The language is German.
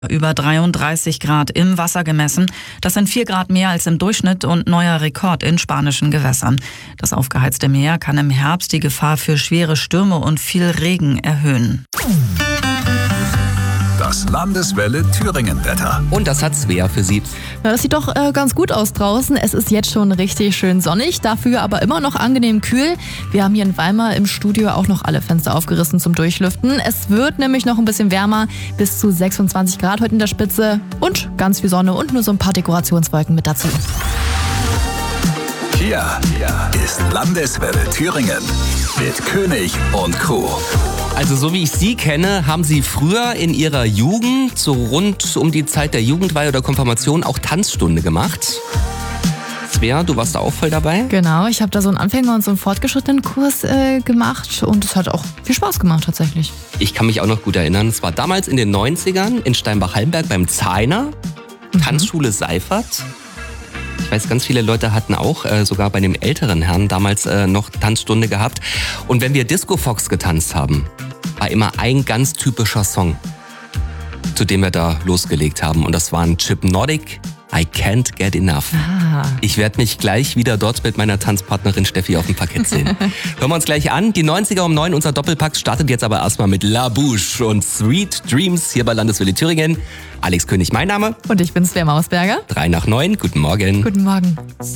Über 33 Grad im Wasser gemessen. Das sind 4 Grad mehr als im Durchschnitt und neuer Rekord in spanischen Gewässern. Das aufgeheizte Meer kann im Herbst die Gefahr für schwere Stürme und viel Regen erhöhen. Das Landeswelle Thüringen-Wetter. Und das hat Svea für Sie. Ja, das sieht doch ganz gut aus draußen. Es ist jetzt schon richtig schön sonnig, dafür aber immer noch angenehm kühl. Wir haben hier in Weimar im Studio auch noch alle Fenster aufgerissen zum Durchlüften. Es wird nämlich noch ein bisschen wärmer, bis zu 26 Grad heute in der Spitze und ganz viel Sonne und nur so ein paar Dekorationswolken mit dazu. Hier ist Landeswelle Thüringen mit König und Crew. Also so wie ich Sie kenne, haben Sie früher in Ihrer Jugend, so rund um die Zeit der Jugendweihe oder Konfirmation, auch Tanzstunde gemacht. Svea, du warst da auch voll dabei? Genau, ich habe da so einen Anfänger- und so einen fortgeschrittenen Kurs gemacht und es hat auch viel Spaß gemacht tatsächlich. Ich kann mich auch noch gut erinnern, es war damals in den 90ern in Steinbach-Hallenberg beim Zahner, Tanzschule Seifert. Ich weiß, ganz viele Leute hatten auch, sogar bei dem älteren Herrn, damals noch Tanzstunde gehabt. Und wenn wir Disco Fox getanzt haben, war immer ein ganz typischer Song, zu dem wir da losgelegt haben. Und das war ein Hypnotic, I Can't Get Enough. Ich werde mich gleich wieder dort mit meiner Tanzpartnerin Steffi auf dem Parkett sehen. Hören wir uns gleich an. Die 90er um 9, unser Doppelpack startet jetzt aber erstmal mit La Bouche und Sweet Dreams hier bei Landeswelle Thüringen. Alex König, mein Name. Und ich bin Svea Mausberger. 3 nach 9, guten Morgen. Guten Morgen.